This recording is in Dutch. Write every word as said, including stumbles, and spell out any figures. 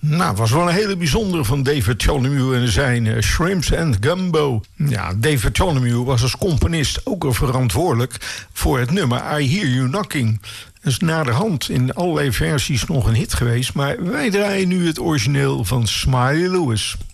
Nou, was wel een hele bijzondere van David Bartholomew en zijn uh, Shrimps and Gumbo. Ja, David Bartholomew was als componist ook al verantwoordelijk voor het nummer I Hear You Knocking. Dat is naderhand in allerlei versies nog een hit geweest, maar wij draaien nu het origineel van Smiley Lewis.